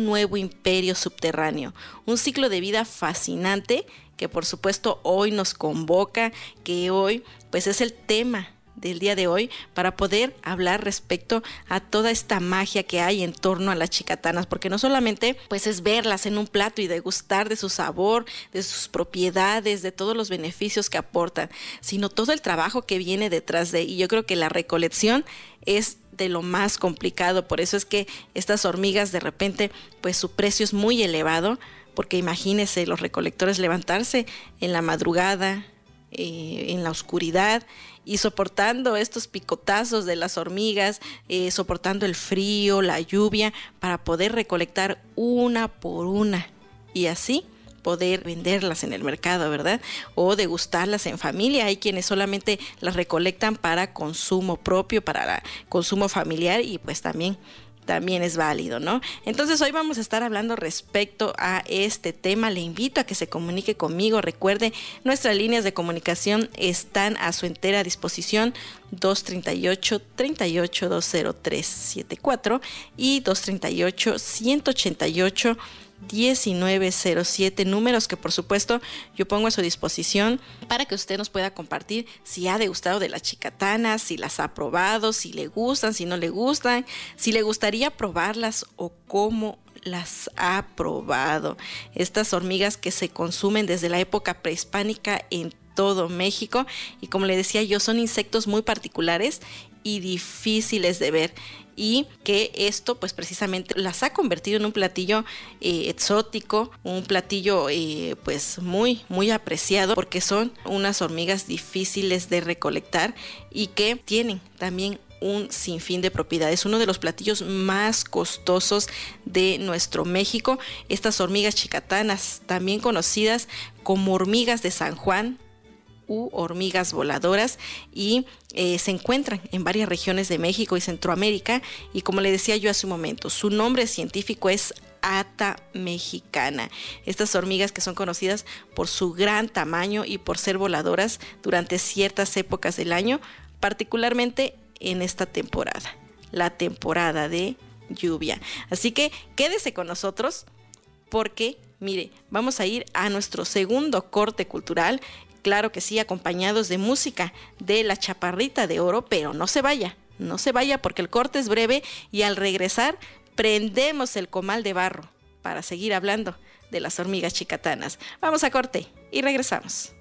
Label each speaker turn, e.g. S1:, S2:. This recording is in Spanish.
S1: nuevo imperio subterráneo, un ciclo de vida fascinante que por supuesto hoy nos convoca, que hoy pues es el tema del día de hoy para poder hablar respecto a toda esta magia que hay en torno a las chicatanas, porque no solamente pues es verlas en un plato y degustar de su sabor, de sus propiedades, de todos los beneficios que aportan, sino todo el trabajo que viene detrás de, y yo creo que la recolección es de lo más complicado. Por eso es que estas hormigas de repente pues su precio es muy elevado, porque imagínense los recolectores levantarse en la madrugada, en la oscuridad, y soportando estos picotazos de las hormigas, soportando el frío, la lluvia, para poder recolectar una por una y así poder venderlas en el mercado, ¿verdad? O degustarlas en familia. Hay quienes solamente las recolectan para consumo propio, para consumo familiar, y pues también es válido, ¿no? Entonces hoy vamos a estar hablando respecto a este tema. Le invito a que se comunique conmigo. Recuerde, nuestras líneas de comunicación están a su entera disposición: 238-38-20374 y 238-188-1907, números que por supuesto yo pongo a su disposición para que usted nos pueda compartir si ha degustado de las chicatanas, si las ha probado, si le gustan, si no le gustan, si le gustaría probarlas o cómo las ha probado. Estas hormigas que se consumen desde la época prehispánica en todo México, y como le decía yo, son insectos muy particulares y difíciles de ver, y que esto pues precisamente las ha convertido en un platillo exótico, un platillo pues muy apreciado, porque son unas hormigas difíciles de recolectar y que tienen también un sinfín de propiedades. Uno de los platillos más costosos de nuestro México, estas hormigas chicatanas, también conocidas como hormigas de San Juan u hormigas voladoras, y se encuentran en varias regiones de México y Centroamérica, y como le decía yo hace un momento, su nombre científico es Ata mexicana. Estas hormigas que son conocidas por su gran tamaño y por ser voladoras durante ciertas épocas del año, particularmente en esta temporada, la temporada de lluvia. Así que quédese con nosotros, porque mire, vamos a ir a nuestro segundo corte cultural. Claro que sí, acompañados de música de La Chaparrita de Oro, pero no se vaya porque el corte es breve, y al regresar prendemos el comal de barro para seguir hablando de las hormigas chicatanas. Vamos a corte y regresamos.